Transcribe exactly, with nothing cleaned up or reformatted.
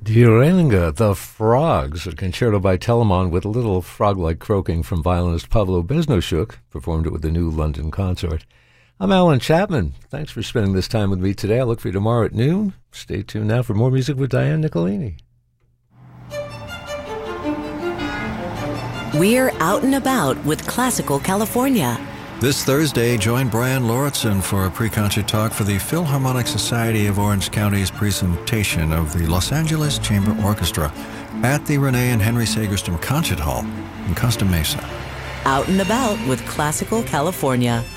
Diorenga, the Frogs, a concerto by Telemann with a little frog-like croaking from violinist Pavlo Beznoshuk, performed it with the New London Consort. I'm Alan Chapman. Thanks for spending this time with me today. I'll look for you tomorrow at noon. Stay tuned now for more music with Diane Nicolini. We're out and about with Classical California. This Thursday, join Brian Lauritsen for a pre-concert talk for the Philharmonic Society of Orange County's presentation of the Los Angeles Chamber Orchestra at the Renee and Henry Sagerstrom Concert Hall in Costa Mesa. Out and about with Classical California.